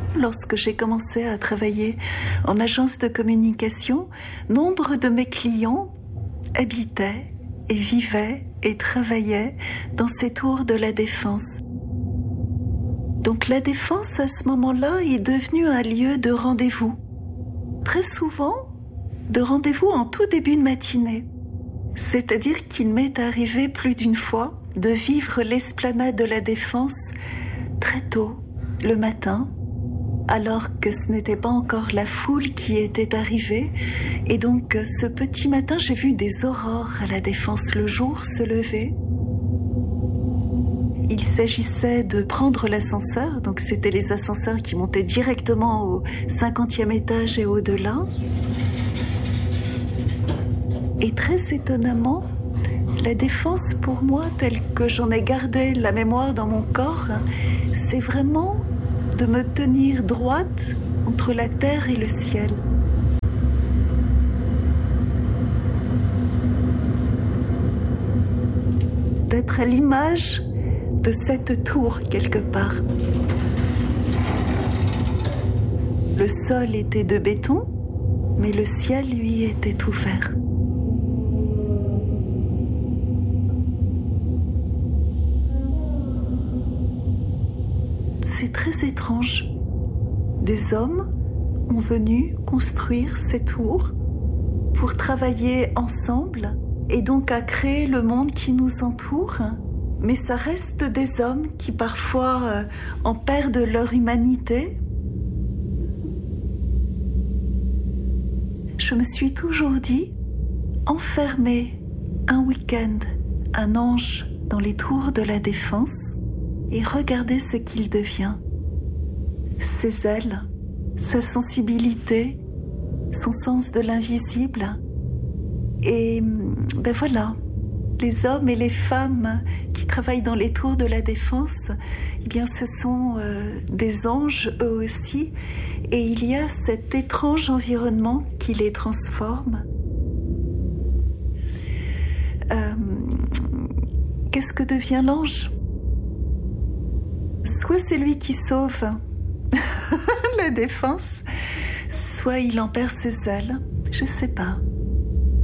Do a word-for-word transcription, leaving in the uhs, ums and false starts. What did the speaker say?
lorsque j'ai commencé à travailler en agence de communication, nombre de mes clients habitaient et vivaient et travaillaient dans ces tours de la Défense. Donc la Défense, à ce moment-là, est devenue un lieu de rendez-vous. Très souvent, de rendez-vous en tout début de matinée. C'est-à-dire qu'il m'est arrivé plus d'une fois de vivre l'esplanade de la Défense très tôt, le matin, alors que ce n'était pas encore la foule qui était arrivée. Et donc, ce petit matin, j'ai vu des aurores à la Défense, le jour se lever. Il s'agissait de prendre l'ascenseur, donc c'était les ascenseurs qui montaient directement au cinquantième étage et au-delà. Et très étonnamment, la Défense, pour moi, telle que j'en ai gardé la mémoire dans mon corps, c'est vraiment de me tenir droite entre la terre et le ciel. D'être à l'image de cette tour quelque part. Le sol était de béton, mais le ciel, lui, était ouvert. C'est très étrange. Des hommes ont venu construire ces tours pour travailler ensemble et donc à créer le monde qui nous entoure. Mais ça reste des hommes qui parfois euh, en perdent leur humanité. Je me suis toujours dit, enfermer un week-end un ange dans les tours de la Défense et regarder ce qu'il devient. Ses ailes, sa sensibilité, son sens de l'invisible. Et ben voilà, les hommes et les femmes qui travaillent dans les tours de la Défense, eh bien ce sont euh, des anges eux aussi, et il y a cet étrange environnement qui les transforme. Euh, qu'est-ce que devient l'ange ? Soit c'est lui qui sauve la Défense, soit il en perd ses ailes, je sais pas.